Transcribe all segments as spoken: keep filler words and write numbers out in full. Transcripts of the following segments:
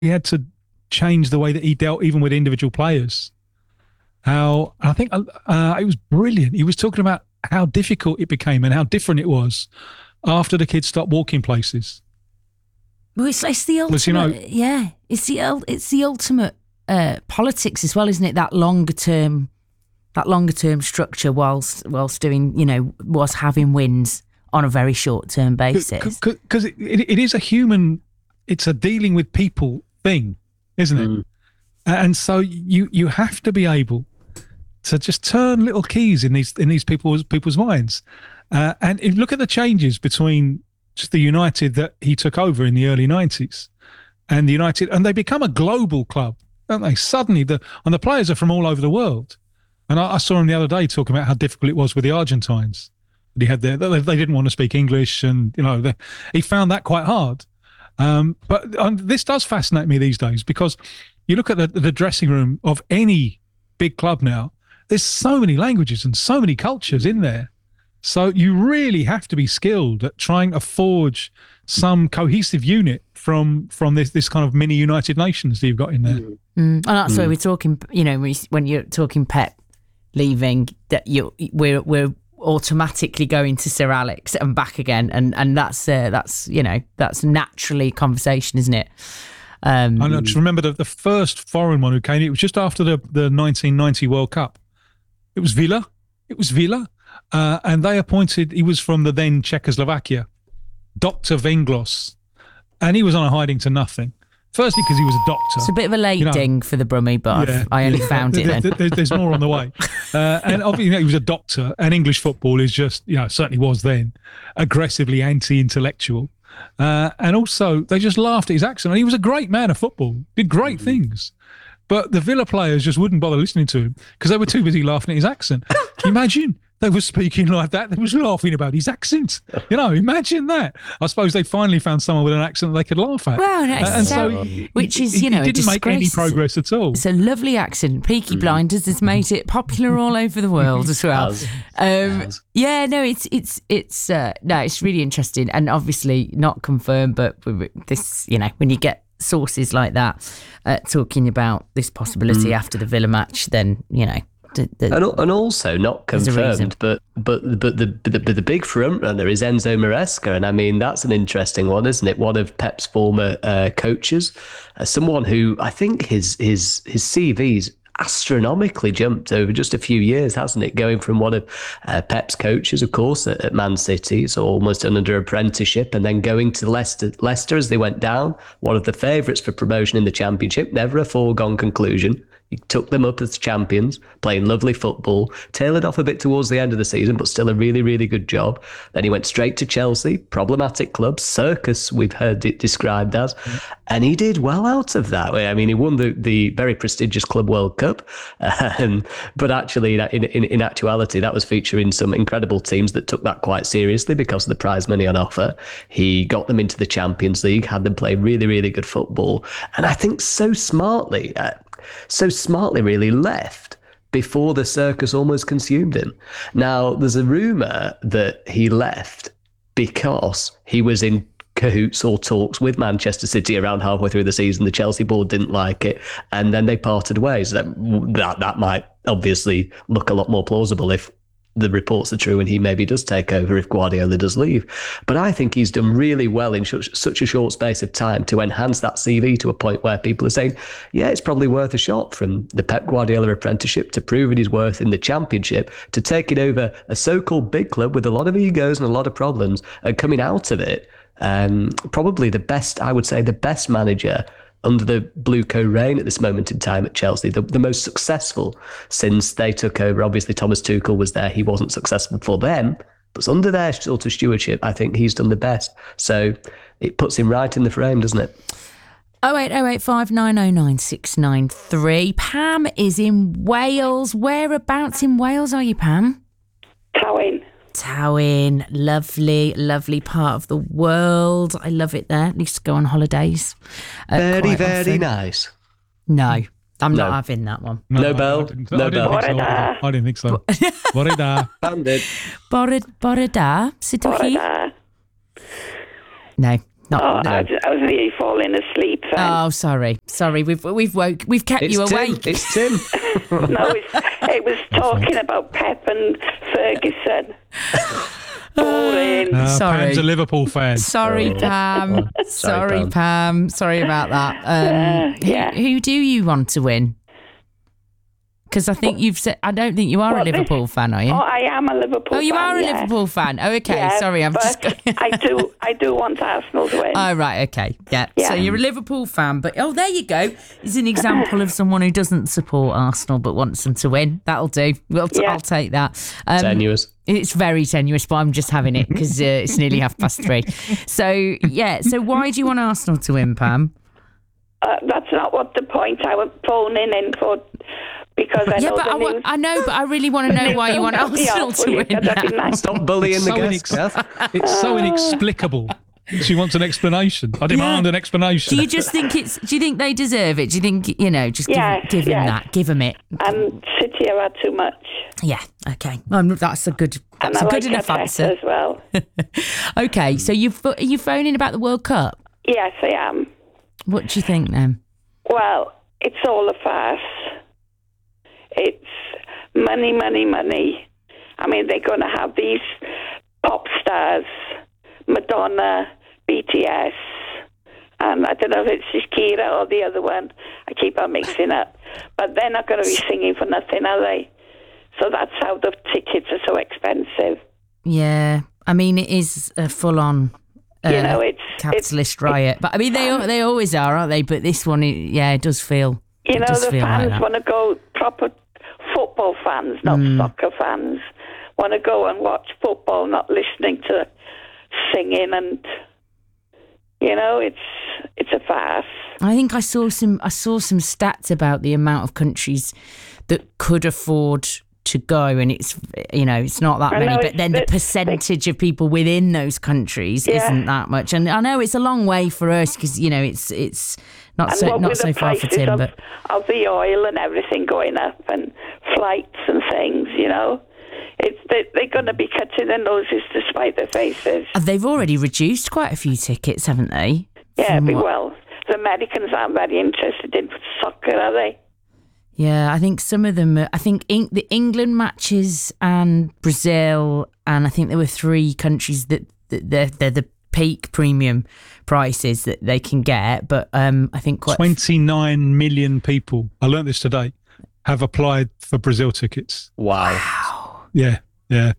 he had to change the way that he dealt even with individual players. How I think uh, it was brilliant. He was talking about how difficult it became and how different it was after the kids stopped walking places. Well, it's, it's the ultimate, you know, yeah. It's the it's the ultimate uh, politics as well, isn't it? That longer term, that longer term structure, whilst whilst doing, you know, whilst having wins on a very short term basis. Because it, it, it is a human, it's a dealing with people thing, isn't it? Mm. And so you you have to be able to just turn little keys in these in these people's people's minds, uh, and if, look at the changes between just the United that he took over in the early nineties and the United, and they become a global club, don't they? Suddenly, the and the players are from all over the world. And I, I saw him the other day talking about how difficult it was with the Argentines. He had their, they, they didn't want to speak English, and you know they, he found that quite hard. Um, but um, this does fascinate me these days because you look at the, the dressing room of any big club now. There's so many languages and so many cultures in there. So you really have to be skilled at trying to forge some cohesive unit from from this this kind of mini United Nations that you've got in there. Mm. And that's mm. why we're talking. You know, when you're talking Pep leaving, that you we're we're automatically going to Sir Alex and back again, and and that's uh, that's you know that's naturally conversation, isn't it? Um, I just remember the, the first foreign one who came. It was just after the the nineteen ninety World Cup. It was Villa. It was Villa. Uh, and they appointed, he was from the then Czechoslovakia, Doctor Venglos. And he was on a hiding to nothing. Firstly, because he was a doctor. It's a bit of a late you know, ding for the Brummie, but yeah, I only found it then. There, there's more on the way. Uh, and obviously, you know, he was a doctor, and English football is just, you know, certainly was then, aggressively anti-intellectual. Uh, and also, they just laughed at his accent. And he was a great man of football, did great mm-hmm. things. But the Villa players just wouldn't bother listening to him because they were too busy laughing at his accent. Can you imagine? They were speaking like that. They was laughing about his accent. You know, imagine that. I suppose they finally found someone with an accent that they could laugh at. Well, no, uh, and so, which is, you know, it didn't make any progress at all. It's a lovely accent. Peaky mm. Blinders has made it popular all over the world as well. As, um, as. Yeah, no, it's it's it's uh, no, it's really interesting and obviously not confirmed, but this, you know, when you get sources like that uh, talking about this possibility mm. after the Villa match, then you know. The, the, and, and also not confirmed, but but but the, the the the big front runner is Enzo Maresca, and I mean that's an interesting one, isn't it? One of Pep's former uh, coaches, uh, someone who I think his his his C V's astronomically jumped over just a few years, hasn't it? Going from one of uh, Pep's coaches, of course, at, at Man City, so almost under apprenticeship, and then going to Leicester, Leicester as they went down, one of the favourites for promotion in the Championship, never a foregone conclusion. He took them up as champions, playing lovely football, tailored off a bit towards the end of the season, but still a really, really good job. Then he went straight to Chelsea, problematic club, circus we've heard it described as, mm. and he did well out of that. I mean, he won the, the very prestigious Club World Cup, um, but actually, in, in, in actuality, that was featuring some incredible teams that took that quite seriously because of the prize money on offer. He got them into the Champions League, had them play really, really good football, and I think so smartly, uh, so smartly really left before the circus almost consumed him. Now, there's a rumour that he left because he was in cahoots or talks with Manchester City around halfway through the season. The Chelsea board didn't like it, and then they parted ways. So that, that might obviously look a lot more plausible if the reports are true and he maybe does take over if Guardiola does leave. But I think he's done really well in sh- such a short space of time to enhance that C V to a point where people are saying, yeah, it's probably worth a shot, from the Pep Guardiola apprenticeship to proving his worth in the Championship to taking over a so-called big club with a lot of egos and a lot of problems and coming out of it. Um, probably the best, I would say, the best manager under the Blueco reign at this moment in time at Chelsea, the, the most successful since they took over. Obviously, Thomas Tuchel was there. He wasn't successful for them, but under their sort of stewardship, I think he's done the best. So it puts him right in the frame, doesn't it? oh eight oh eight five nine oh nine six nine three. Pam is in Wales. Whereabouts in Wales are you, Pam? Tywyn. Tywyn, lovely, lovely part of the world. I love it there. At least to go on holidays. Uh, very, very often. Nice. No, I'm no. not having that one. No, no bell. No bell. I didn't think so. Bore da. Banded. Bore, bore da. Sut ydych chi? No, Not, oh, no. I, was, I was really falling asleep then. Oh, sorry, sorry. We've we've woke. We've kept it's you Tim. awake. It's Tim. No, it's, it was talking about Pep and Ferguson. Boring. Uh, Sorry. Pam's a Liverpool fan. Sorry, Oh. Pam. Oh, sorry, sorry, Pam. Pam. Sorry about that. Um, Uh, yeah. who, who do you want to win? Because I think you've said. I don't think you are What, a Liverpool this- fan, are you? Oh, I am a Liverpool fan. Oh, you are a yeah. Liverpool fan. Oh, okay. Yeah, Sorry, I'm but just. Going... I do. I do want Arsenal to win. Oh, right. Okay. Yeah. Yeah. So you're a Liverpool fan, but oh, there you go. It's an example of someone who doesn't support Arsenal but wants them to win. That'll do. We'll t- Yeah. I'll take that. Um, Tenuous. It's very tenuous, but I'm just having it because uh, it's nearly half past three. So yeah. So why do you want Arsenal to win, Pam? Uh, that's not what the point I was phoning in for, because I Yeah, know but the I, wa- news. I know, but I really want to know why you want Don't help me Arsenal out, to will you? win. That'd be now. nice. Stop bullying It's the so, guests, inex- Kath. it's so inexplicable. She wants an explanation. I demand Yeah. an explanation. Do you just think it's? Do you think they deserve it? Do you think you know? Just give, Yes, give them yes. that. Give them it. And City have had too much. Yeah. Okay. Um, that's a good. And That's I a good like enough Arteta answer. as well. Okay. So you are you phoning about the World Cup? Yes, I am. What do you think then? Well, it's all a farce. It's money, money, money. I mean, they're going to have these pop stars, Madonna, B T S, and I don't know if it's Shakira or the other one. I keep on mixing up. But they're not going to be singing for nothing, are they? So that's how the tickets are so expensive. Yeah. I mean, it is a full-on. Uh, You know, it's capitalist it's, riot, but I mean they al- they always are, aren't they? But this one, it, yeah, it does feel. You it know, does the feel like fans that. want to go, proper football fans, not Mm. soccer fans, want to go and watch football, not listening to singing, and you know, it's it's a farce. I think I saw some I saw some stats about the amount of countries that could afford to go, and it's you know it's not that I many, know, but it's- then the it's- percentage of people within those countries Yeah. isn't that much. And I know it's a long way for us because you know it's it's not And so what not with so the far for prices Tim, of, but of the oil and everything going up, and flights and things, you know, it's they, they're going to be cutting their noses to spite their faces. they've already reduced quite a few tickets, haven't they? Yeah, From be what- well. The Americans aren't very interested in soccer, are they? Yeah, I think some of them. Are, I think in, the England matches and Brazil, and I think there were three countries that, that they're, they're the peak premium prices that they can get. But um, I think quite twenty-nine million people, I learned this today, have applied for Brazil tickets. Wow. Yeah, yeah.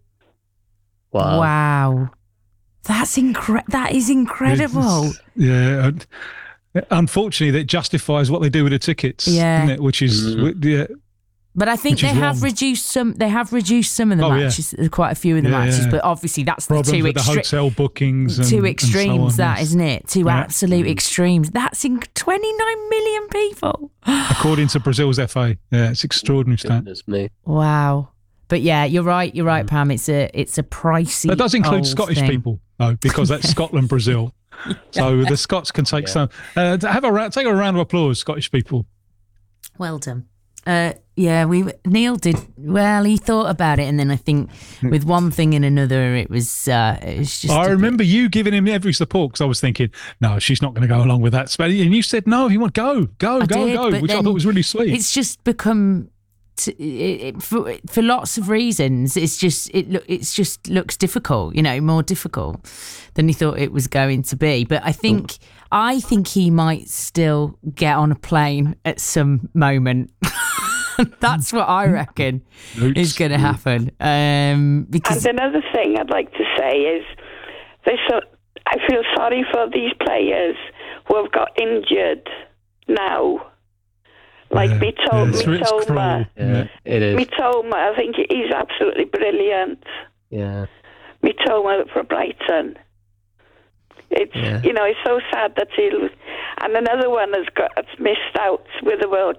Wow. wow, that's incre- That is incredible. It's- yeah. and Unfortunately, that justifies what they do with the tickets, Yeah. isn't it? Which is, yeah, But I think Which is they have wrong. reduced some. They have reduced some of the Oh, yeah. matches. Quite a few of the Yeah, matches, yeah. but obviously that's the problems two with the extremes. hotel bookings. And, Two and so extremes, on, that yes. isn't it? Two Yeah. absolute extremes. That's in twenty-nine million people. According to Brazil's F A, yeah, it's extraordinary stat. Goodness me. Wow. But yeah, you're right. You're right, Pam. It's a it's a pricey. That does include old Scottish thing. people, though, because that's Scotland, Brazil. So the Scots can take Yeah. some. Uh, have a ra- take a round of applause, Scottish people. Well done. Uh, yeah, we Neil did well. He thought about it, and then I think with one thing and another, it was uh, it was just. I a bit- remember you giving him every support because I was thinking, no, she's not going to go along with that. And you said, no, if you want, go, go, I go, did, go, but which I then thought was really sweet. It's just become. T- it, it, for, for lots of reasons, it's just it look it's just looks difficult, you know, more difficult than he thought it was going to be. But I think I think he might still get on a plane at some moment. That's what I reckon Oops. is going to happen. Um, because And another thing I'd like to say is, this, uh, I feel sorry for these players who have got injured now. Like Yeah. Mitoma, Yeah, it's, it's cruel. Mitoma, Yeah, it is. Mitoma, I think he's absolutely brilliant. Yeah. Mitoma for Brighton. It's Yeah. you know it's so sad that he'll, and another one has got has missed out with the World